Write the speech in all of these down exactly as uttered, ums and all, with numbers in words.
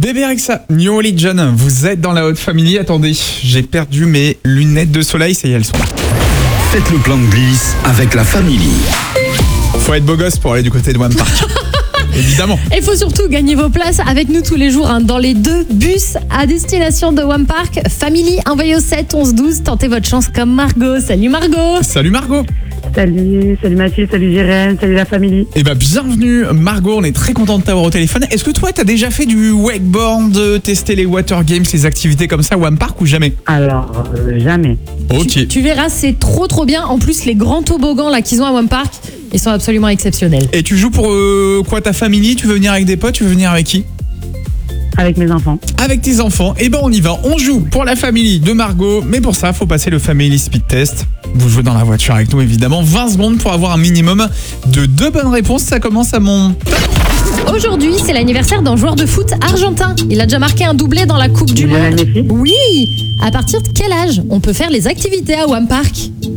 Bébé Rexha, New Religion, vous êtes dans la haute famille. Attendez, j'ai perdu mes lunettes de soleil, ça y est, elles sont là. Faites le plan de glisse avec la famille. Faut être beau gosse pour aller du côté de One Park. Évidemment. Il faut surtout gagner vos places avec nous tous les jours hein, dans les deux bus à destination de One Park. Family, envoyez au sept onze douze. Tentez votre chance comme Margot. Salut Margot. Salut Margot. Salut, salut Mathilde, salut Jérém, salut la famille. Eh ben bienvenue Margot, on est très content de t'avoir au téléphone. Est-ce que toi t'as déjà fait du wakeboard, tester les water games, les activités comme ça One Park ou jamais? Alors, euh, jamais. Ok. Tu, tu verras, c'est trop trop bien. En plus, les grands toboggans là qu'ils ont à One Park, ils sont absolument exceptionnels. Et tu joues pour euh, quoi ta famille? Tu veux venir avec des potes? Tu veux venir avec qui? Avec mes enfants. Avec tes enfants. Eh ben on y va, on joue pour la famille de Margot. Mais pour ça, faut passer le Family Speed Test. Vous jouez dans la voiture avec nous évidemment. vingt secondes pour avoir un minimum de deux bonnes réponses. Ça commence à mon... Aujourd'hui, c'est l'anniversaire d'un joueur de foot argentin. Il a déjà marqué un doublé dans la Coupe du Lionel Monde. Messi. Oui. À partir de quel âge on peut faire les activités à One Park?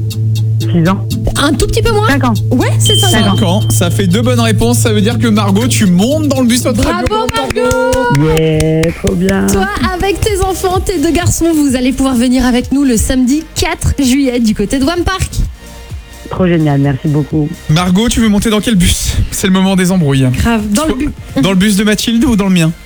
six ans. Un tout petit peu moins. cinq ans. Ouais, c'est ça. Cinq cinq ans. Ça fait deux bonnes réponses. Ça veut dire que Margot, tu montes dans le bus au Bravo Margot. Yeah, trop bien. Toi, avec tes enfants, tes deux garçons, vous allez pouvoir venir avec nous le samedi quatre juillet du côté de One Park. Trop génial, merci beaucoup. Margot, tu veux monter dans quel bus? C'est le moment des embrouilles. Grave. Dans le but. Dans le bus de Mathilde ou dans le mien?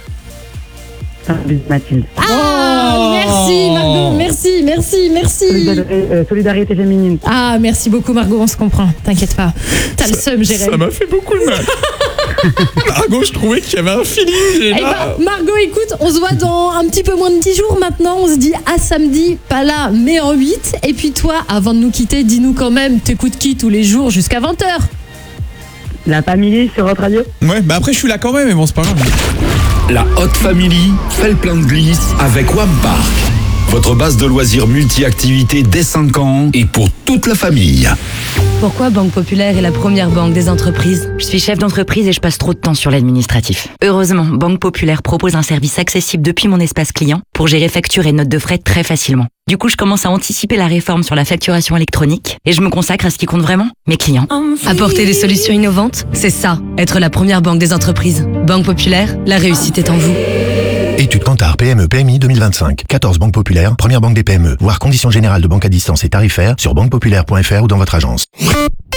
Un bus Mathilde. Ah, Oh. merci Margot, merci, merci, merci. Solidarité, euh, solidarité féminine. Ah, merci beaucoup Margot, on se comprend, t'inquiète pas. T'as le seum, Ça Jérém. m'a fait beaucoup de mal. Margot, je trouvais qu'il y avait un feeling. Et Eh là... ben, Margot, écoute, on se voit dans un petit peu moins de dix jours maintenant. On se dit à samedi, pas là, mais en huit. Et puis toi, avant de nous quitter, dis-nous quand même, t'écoutes qui tous les jours jusqu'à vingt heures? La famille sur votre radio. Ouais, bah après je suis là quand même, mais bon, c'est pas grave. La haute family fait le plan de glisse avec One Park. Votre base de loisirs multi-activités dès cinq ans et pour toute la famille. Pourquoi Banque Populaire est la première banque des entreprises? Je suis chef d'entreprise et je passe trop de temps sur l'administratif. Heureusement, Banque Populaire propose un service accessible depuis mon espace client pour gérer factures et notes de frais très facilement. Du coup, je commence à anticiper la réforme sur la facturation électronique et je me consacre à ce qui compte vraiment, mes clients. Apporter des solutions innovantes, c'est ça, être la première banque des entreprises. Banque Populaire, la réussite est en vous. Étude Kantar P M E P M I deux mille vingt-cinq. quatorze banques populaires, première banque des P M E. Voir conditions générales de banque à distance et tarifaires sur banque populaire point f r ou dans votre agence.